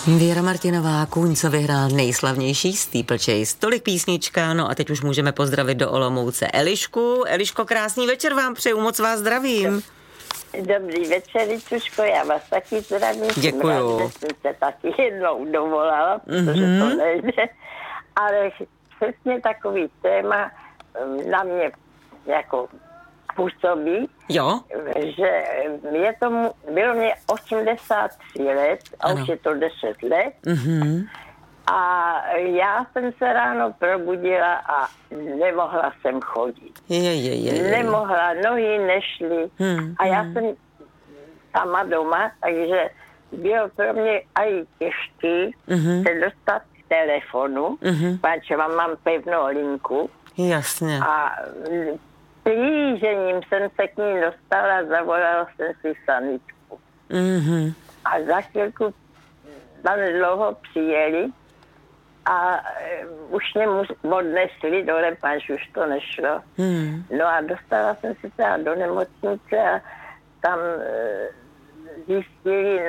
Věra Martinová, Kůň, co vyhrál nejslavnější steeplechase. Tolik písnička, no a teď už můžeme pozdravit do Olomouce Elišku. Eliško, krásný večer vám přeju, moc vás zdravím. Dobrý večer, Ričuško, já vás taky zdravím. Děkuju. Rád, že jsem se taky jednou dovolala, protože to nejde. Ale přesně takový téma na mě jako působí, Jo? že bylo mě 83 let a už je to 10 let. A já jsem se ráno probudila a nemohla jsem chodit. Nemohla, nohy nešly. A já jsem sama doma, takže bylo pro mě i těžké se dostat k telefonu, protože mám pevnou linku. Jasně. A plížením jsem se k ní dostala, zavolala jsem si sanitku. A za chvilku tam dlouho přijeli a už mě odnesli dole, páč už to nešlo. No a dostala jsem se teda do nemocnice a tam zjistili,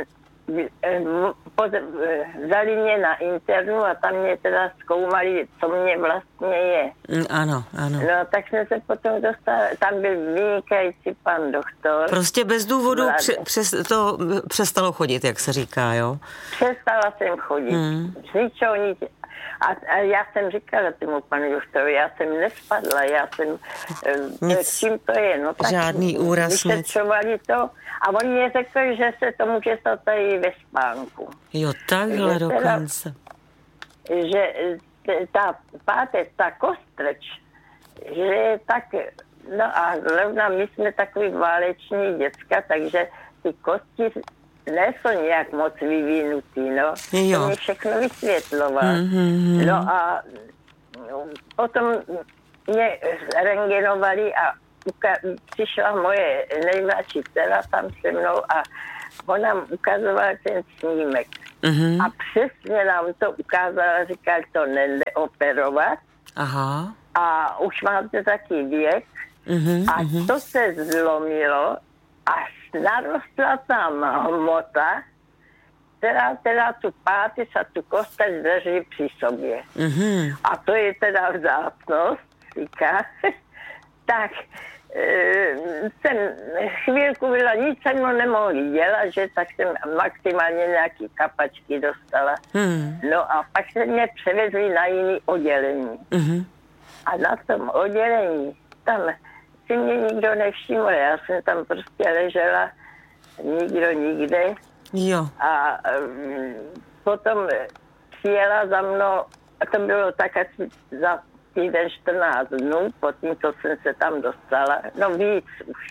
vzali mě na internu a tam mě teda zkoumali, co mě vlastně je. Ano. No tak jsme se potom dostali, tam byl vynikající pan doktor. Prostě bez důvodu to přestalo chodit, jak se říká, jo? Přestala jsem chodit. Z ničeho nic. A já jsem říkala tomu panu doktoru, já jsem nespadla, já jsem, čím to je, no tak žádný úraz, vyšetřovali to a on mě řekl, že se to může stát i ve spánku. Jo, takhle dokonce. Že ta páteř, ta kostreč, že je tak, no a zrovna my jsme takový váleční děcka, takže ty kosti nejsou nějak moc vyvinutý, no. Jo. To mě všechno vysvětloval. No a potom mě rentgenovali a přišla moje nejmladší dcera tam se mnou a on nám ukazoval ten snímek. A přesně nám to ukázala, říkal, to nejde operovat. Aha. A už máte taky věk. A to se zlomilo a narostla tam hmota, která teda tu páteř a tu kosteč drží při sobě. A to je teda vzácnost, říká. Tak jsem chvílku byla, nic jsem nemohli dělat, že tak jsem maximálně nějaký kapačky dostala. No a pak se mě převezli na jiný oddělení. A na tom oddělení, tam si mě nikdo nevšiml, já jsem tam prostě ležela, nikdo nikde. Jo. A potom přijela za mnou, a to bylo tak asi za týden 14 dnů, potom co jsem se tam dostala, no víc.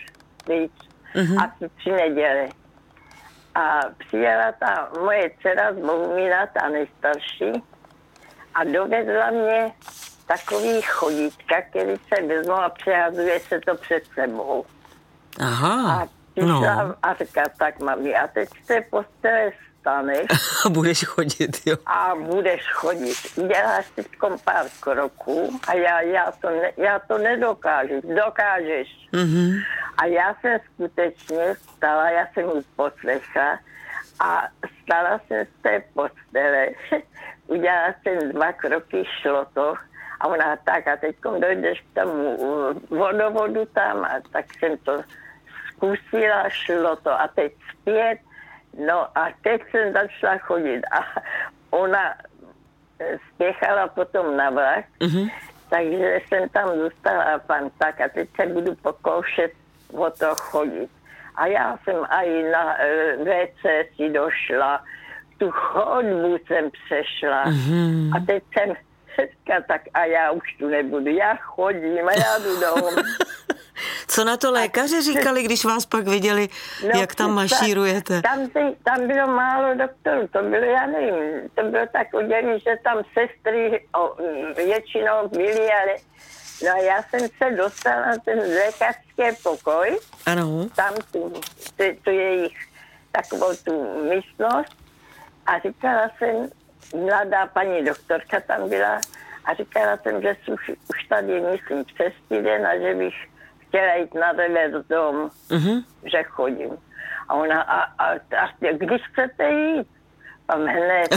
Asi 3 neděle. A přijela ta moje dcera z Bohumína, ta nejstarší, a dovedla mě takový chodítka, který se vezmou a přehazuje se to před sebou. Aha. A přišla a říká, tak mami, a teď z té postele staneš. A budeš chodit, jo. A budeš chodit. Děláš teďkom pár kroků a já to nedokážu. Dokážeš. A já jsem skutečně stala, já jsem ji poslechla a stala jsem z té postele. Udělala jsem 2 kroky, šlo to. A ona tak, a teď dojdeš k tomu vodovodu tam, a tak jsem to zkusila, šlo to a teď zpět, no a teď jsem začala chodit a ona spěchala potom na vlak, takže jsem tam zůstala a pan tak a teď se budu pokoušet o to chodit. A já jsem i na WC si došla, tu chodbu jsem přešla a teď jsem tak a já už tu nebudu, já chodím a já jdu domů. Co na to lékaři říkali, když vás pak viděli, jak tam mašírujete? Tam bylo málo doktorů, to bylo, já nevím, to bylo tak udělení, že tam sestry většinou byly, ale no a já jsem se dostala na ten lékařský pokoj. Ano. Tam tu jejich takovou tu místnost a říkala jsem, mladá paní doktorka tam byla a říkala jsem, že už tady myslím přes týden a že bych chtěla jít na revers dom, že chodím. A ona, a když chcete jít? tam hned.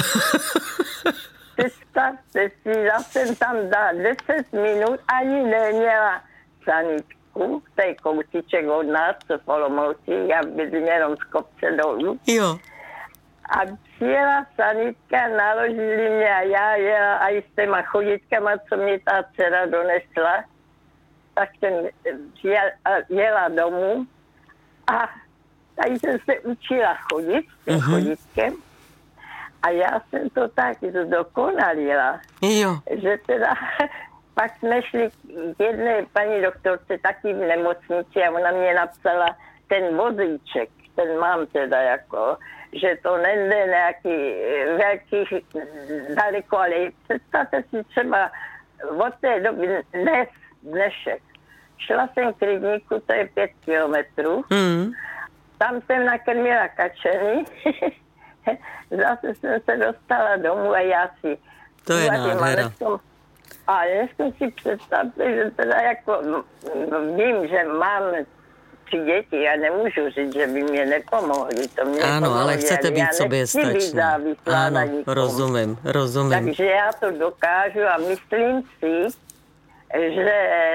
Představte si, já jsem tam dala 10 minut, ani neměla sanitku, to je koutiček od nás, co v Olomouci, já bydlím jenom z kopce dolů. Jo. A přijela sanitka, naložili mě a já jela a i s těma chodítkama, co mě ta dcera donesla, tak jsem jela domů a tady jsem se učila chodit s tím chodítkem a já jsem to tak zdokonalila, že teda pak jsme šli k jedné paní doktorce taky v nemocnici a ona mě napsala ten vozíček, ten mám teda jako, že to nejde nějaký velký daleko, ale představte si třeba od té doby dnešek. Šla jsem k rybníku, to je 5 kilometrů. Tam jsem nakrmila kačeny. Zase jsem se dostala domů a já si... To je nádhera. A dneska si představte, že teda jako vím, že mám 3 děti, já nemůžu říct, že by mě nepomohli. To mě ano, pomohli, ale chcete být soběstační. Ano, rozumím. Takže já to dokážu a myslím si, že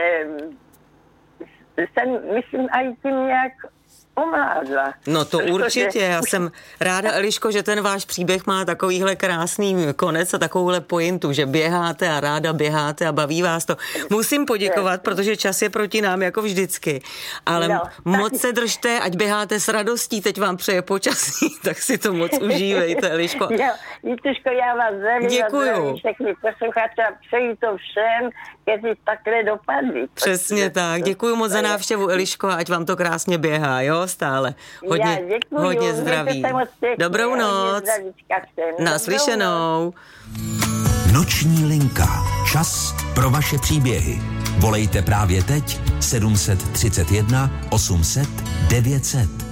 jsem, myslím, i tím nějak omládla. No to určitě, já jsem ráda, Eliško, že ten váš příběh má takovýhle krásný konec a takovouhle pointu, že běháte a ráda běháte a baví vás to. Musím poděkovat, protože čas je proti nám jako vždycky, ale moc se držte, ať běháte s radostí, teď vám přeje počasí, tak si to moc užívejte, Eliško. Vítuško, já vás zdravím všechny posluchače a přeji to všem, kteří takhle dopadli. Přesně tak, děkuji moc za návštěvu, Eliško, ať vám to krásně běhá, jo? Stále. Hodně zdraví. Dobrou noc. Naslyšenou. Noční linka. Čas pro vaše příběhy. Volejte právě teď 731 800 900.